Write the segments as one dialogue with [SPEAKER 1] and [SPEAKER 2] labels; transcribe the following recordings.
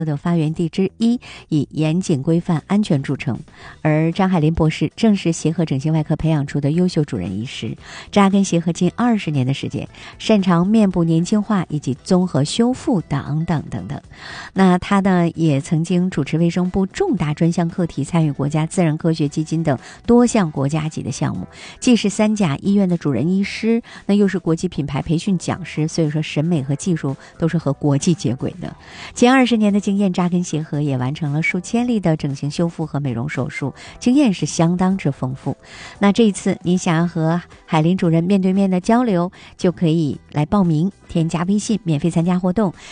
[SPEAKER 1] 的发源地之一，以严谨规范、安全著称。而张海林博士正是协和整形外科培养出的优秀主任医师，扎根协和近20年的时间，擅长面部年轻化以及综合修复等等等等。那他呢，也曾经主持卫生部重大专项课题，参与国家自然科学基金等多项国家级的项目，既是3甲医院的主任医师，那又是国际品牌培训讲师，所以说审美和技术都是和国际接轨的。前20年的经验扎根协和，也完成了数千例的整形修复和美容手术，经验是相当之丰富。那这一次你想要和海林主任面对面的交流，就可以来报名，添加微信免费参加活动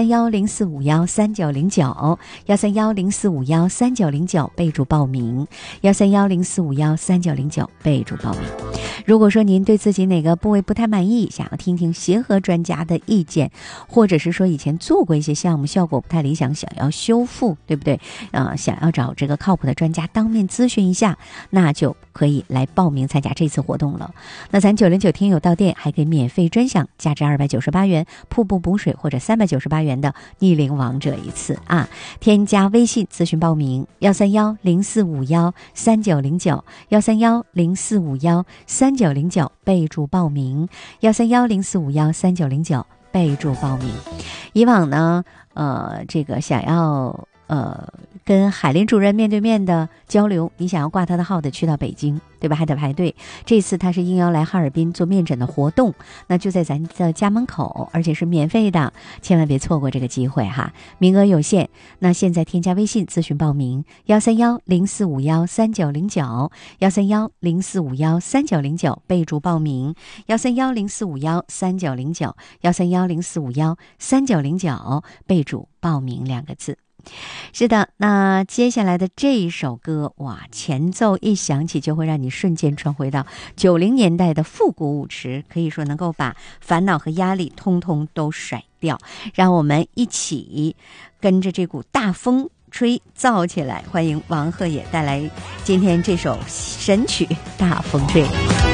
[SPEAKER 1] 13104513909，13104513909，备注报名，13104513909，备注报名。如果说您对自己哪个部位不太满意，想要听听协和专家的意见，或者是说以前做过一些项目效果不太理想，想要修复，对不对？想要找这个靠谱的专家当面咨询一下，那就可以来报名参加这次活动了。那咱909听友到店还可以免费专享价值298元瀑布补水或者398元的逆龄王者一次啊！添加微信咨询报名13104513909，13104513909，备注报名13104513909，备注报名。以往呢，这个想要跟海林主任面对面的交流，你想要挂他的号的，去到北京，对吧？还得排队。这次他是应邀来哈尔滨做面诊的活动，那就在咱的家门口，而且是免费的，千万别错过这个机会哈，名额有限。那现在添加微信咨询报名13104513909，13104513909，备注报名13104513909，13104513909，备注报名2个字。是的，那接下来的这一首歌，哇，前奏一响起就会让你瞬间传回到90年代的复古舞池，可以说能够把烦恼和压力通通都甩掉。让我们一起跟着这股大风吹燥起来，欢迎王鹤野带来今天这首神曲《大风吹》。